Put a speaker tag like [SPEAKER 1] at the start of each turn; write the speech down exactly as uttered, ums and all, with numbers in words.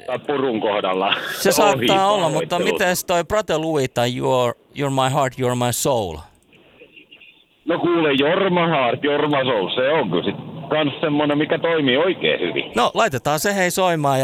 [SPEAKER 1] tai purun kohdalla.
[SPEAKER 2] Se saattaa olla, mutta
[SPEAKER 1] pahoittelut.
[SPEAKER 2] miten toi Brother Louis tai you're, you're my heart, you're my soul?
[SPEAKER 1] No kuule, Jorma Heart, Jorma Soul, se on kyllä sit kans semmonen, mikä toimii oikein hyvin.
[SPEAKER 2] No laitetaan se hei soimaan.